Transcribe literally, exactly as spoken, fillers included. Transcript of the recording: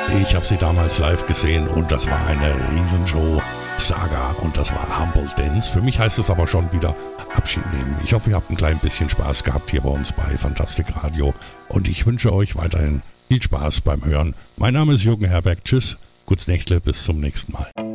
Ich habe sie damals live gesehen und das war eine Riesenshow. Saga und das war Humble Dance. Für mich heißt es aber schon wieder Abschied nehmen. Ich hoffe, ihr habt ein klein bisschen Spaß gehabt hier bei uns bei Fantastic Radio und ich wünsche euch weiterhin viel Spaß beim Hören. Mein Name ist Jürgen Herberg. Tschüss, gutes Nächtle, bis zum nächsten Mal.